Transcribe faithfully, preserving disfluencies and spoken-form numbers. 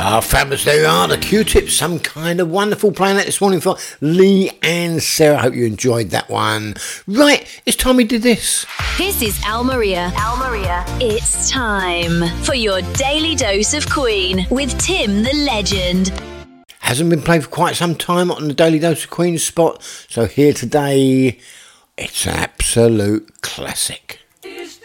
Ah, fabulous, there you are, the Q-Tips, Some Kind of Wonderful, playing that this morning for Lee and Sarah. Hope you enjoyed that one. Right, it's time we did this. This is Al Maria. Al Maria. It's time for your daily dose of Queen with Tim the Legend. Hasn't been played for quite some time on the Daily Dose of Queen spot, so here today, it's an absolute classic.